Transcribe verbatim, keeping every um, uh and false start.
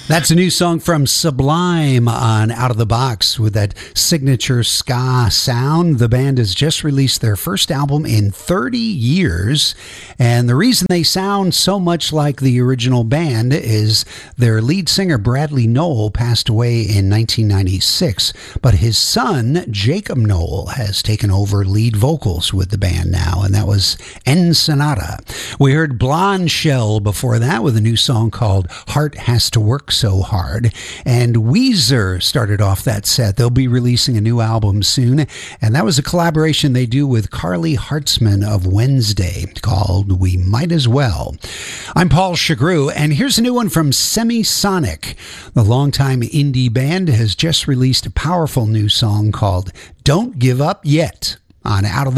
That's a new song from Sublime on Out of the Box with that signature ska sound. The band has just released their first album in thirty years, and the reason they sound so much like the original band is their lead singer Bradley Nowell passed away in nineteen ninety-six, but his son Jacob Nowell has taken over lead vocals with the band now, and that was Ensenada. We heard Blonde Shell before that with a new song called Heart Has to Work So Hard, and Weezer started off that set. They'll be releasing a new album soon, and that was a collaboration they do with Carly Hartzman of Wednesday called We Might As Well. I'm Paul Chagru, and here's a new one from Semisonic. The longtime indie band has just released a powerful new song called Don't Give Up Yet on Out of the